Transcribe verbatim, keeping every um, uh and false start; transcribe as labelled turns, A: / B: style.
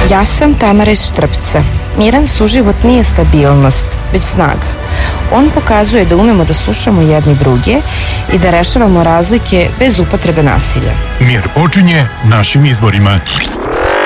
A: Ja sam Tamara iz Štrpca. Miran suživot nije stabilnost, već snaga. On pokazuje da umemo da slušamo jedni druge i da rešavamo razlike bez upotrebe nasilja.
B: Mir počinje našim izborima.